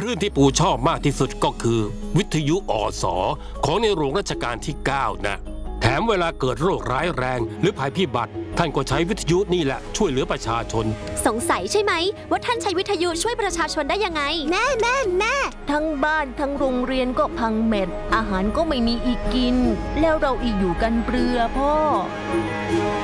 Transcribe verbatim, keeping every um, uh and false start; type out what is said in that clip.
ลื่นที่ปู่ชอบมากที่สุดก็คือวิทยุอสของในหลวงรัชกาลที่เก้านะแถมเวลาเกิดโรคร้ายแรงหรือภัยพิบัติท่านก็ใช้วิทยุนี่แหละช่วยเหลือประชาชนสงสัยใช่ไหมว่าท่านใช้วิทยุช่วยประชาชนได้ยังไงแม่แม่แม่ทั้งบ้านทั้งโรงเรียนก็พังเม็ดอาหารก็ไม่มีอีกกินแล้วเราอีกอยู่กันเปลือพ่อ